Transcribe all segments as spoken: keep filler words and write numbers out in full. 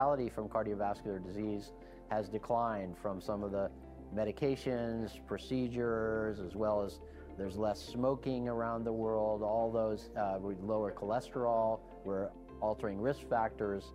mortality from cardiovascular disease has declined from some of the medications, procedures, as well as there's less smoking around the world. All those uh, we lower cholesterol, we're altering risk factors.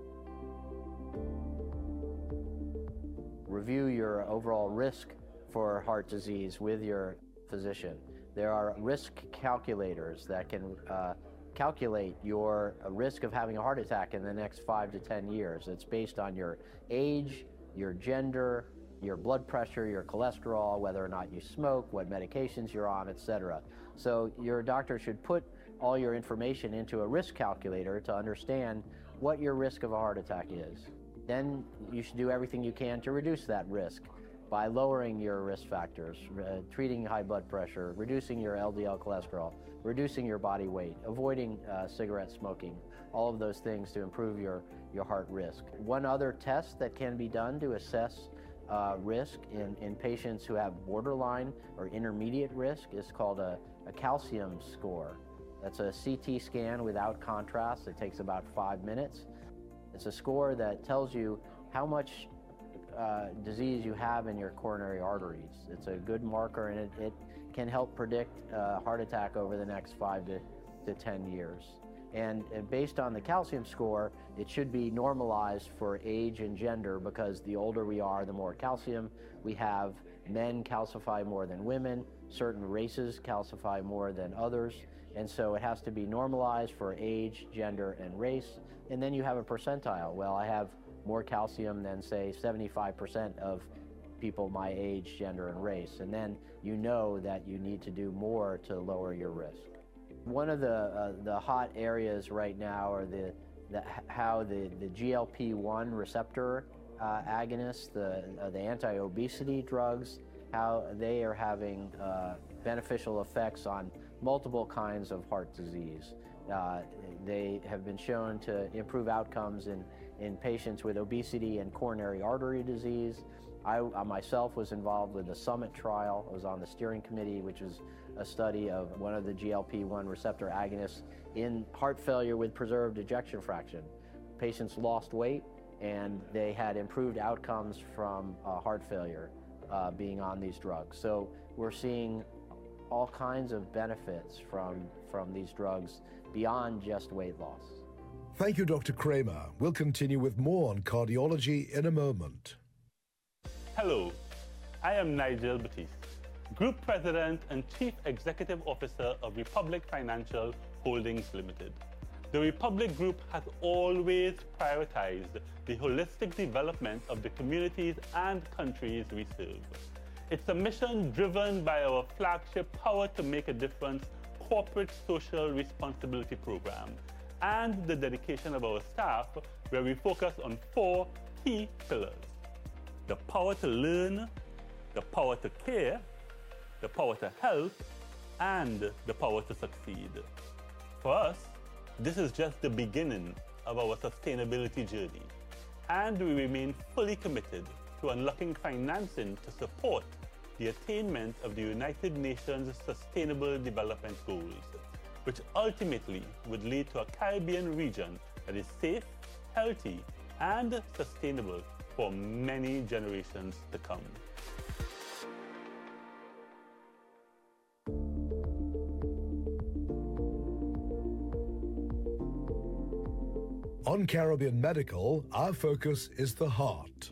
Review your overall risk for heart disease with your physician. There are risk calculators that can uh, calculate your risk of having a heart attack in the next five to ten years. It's based on your age, your gender, your blood pressure, your cholesterol, whether or not you smoke, what medications you're on, et cetera. So your doctor should put all your information into a risk calculator to understand what your risk of a heart attack is. Then you should do everything you can to reduce that risk by lowering your risk factors, uh, treating high blood pressure, reducing your L D L cholesterol, reducing your body weight, avoiding uh, cigarette smoking, all of those things to improve your, your heart risk. One other test that can be done to assess uh, risk in, in patients who have borderline or intermediate risk is called a, a calcium score. That's a C T scan without contrast. It takes about five minutes. It's a score that tells you how much uh, disease you have in your coronary arteries. It's a good marker, and it, it can help predict a heart attack over the next five to, to ten years. And, and based on the calcium score, it should be normalized for age and gender, because the older we are, the more calcium we have. Men calcify more than women. Certain races calcify more than others. And so it has to be normalized for age, gender, and race. And then you have a percentile. Well, I have more calcium than, say, seventy-five percent of people my age, gender, and race. And then you know that you need to do more to lower your risk. One of the, uh, the hot areas right now are the, the, how the, the G L P one receptor uh, agonists, the, uh, the anti-obesity drugs, how they are having uh, beneficial effects on multiple kinds of heart disease. Uh, they have been shown to improve outcomes in, in patients with obesity and coronary artery disease. I, I myself was involved with the SUMMIT trial. I was on the steering committee, which is a study of one of the G L P one receptor agonists in heart failure with preserved ejection fraction. Patients lost weight, and they had improved outcomes from uh, heart failure uh, being on these drugs. So we're seeing all kinds of benefits from, from these drugs beyond just weight loss. Thank you, Doctor Kramer. We'll continue with more on cardiology in a moment. Hello, I am Nigel Batiste, Group President and Chief Executive Officer of Republic Financial Holdings Limited. The Republic Group has always prioritized the holistic development of the communities and countries we serve. It's a mission driven by our flagship Power to Make a Difference corporate social responsibility program and the dedication of our staff, where we focus on four key pillars: the power to learn, the power to care, the power to help, and the power to succeed. For us, this is just the beginning of our sustainability journey, and we remain fully committed to unlocking financing to support the attainment of the United Nations Sustainable Development Goals, which ultimately would lead to a Caribbean region that is safe, healthy, and sustainable for many generations to come. On Caribbean Medical, our focus is the heart.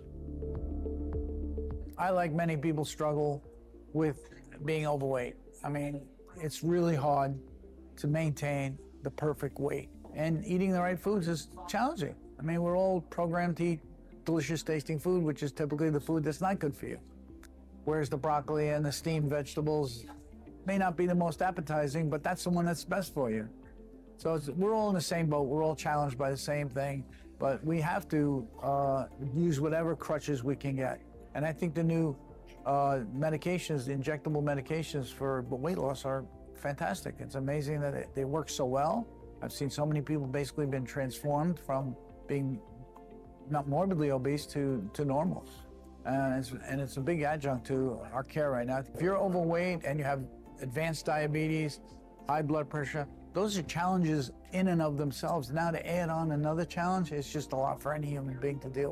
I, like many people, struggle with being overweight. I mean, it's really hard to maintain the perfect weight. And eating the right foods is challenging. I mean, we're all programmed to eat delicious tasting food, which is typically the food that's not good for you. Whereas the broccoli and the steamed vegetables may not be the most appetizing, but that's the one that's best for you. So it's, we're all in the same boat. We're all challenged by the same thing, but we have to uh, use whatever crutches we can get. And I think the new uh, medications, the injectable medications for weight loss are fantastic. It's amazing that it, they work so well. I've seen so many people basically been transformed from being not morbidly obese to, to normal. And it's, and it's a big adjunct to our care right now. If you're overweight and you have advanced diabetes, high blood pressure, those are challenges in and of themselves. Now to add on another challenge, it's just a lot for any human being to deal with.